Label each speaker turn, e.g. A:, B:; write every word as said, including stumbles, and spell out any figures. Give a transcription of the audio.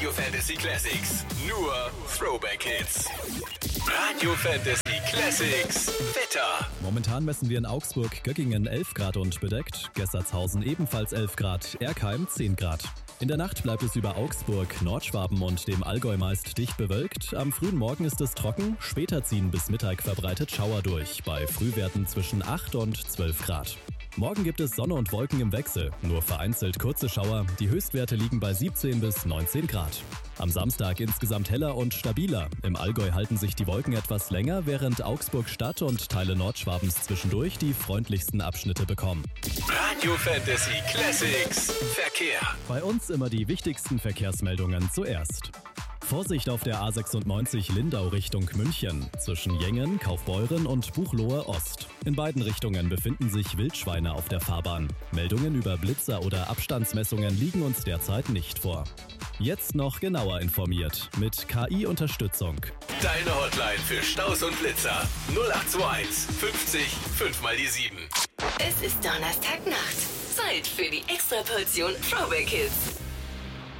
A: Radio Fantasy Classics. Nur Throwback Hits. Radio Fantasy Classics. Wetter.
B: Momentan messen wir in Augsburg, Göggingen elf Grad und bedeckt, Gessertshausen ebenfalls elf Grad, Erkheim zehn Grad. In der Nacht bleibt es über Augsburg, Nordschwaben und dem Allgäu meist dicht bewölkt. Am frühen Morgen ist es trocken, später ziehen bis Mittag verbreitet Schauer durch, bei Frühwerten zwischen acht und zwölf Grad. Morgen gibt es Sonne und Wolken im Wechsel, nur vereinzelt kurze Schauer. Die Höchstwerte liegen bei siebzehn bis neunzehn Grad. Am Samstag insgesamt heller und stabiler. Im Allgäu halten sich die Wolken etwas länger, während Augsburg Stadt und Teile Nordschwabens zwischendurch die freundlichsten Abschnitte bekommen.
A: Radio Fantasy Classics. Verkehr.
B: Bei uns immer die wichtigsten Verkehrsmeldungen zuerst. Vorsicht auf der A sechsundneunzig Lindau Richtung München, zwischen Jengen, Kaufbeuren und Buchloe Ost. In beiden Richtungen befinden sich Wildschweine auf der Fahrbahn. Meldungen über Blitzer oder Abstandsmessungen liegen uns derzeit nicht vor. Jetzt noch genauer informiert mit K I-Unterstützung.
A: Deine Hotline für Staus und Blitzer. null acht zwei eins fünfzig fünf mal die sieben.
C: Es ist Donnerstagnacht. Zeit für die Extraportion Throwback Hits.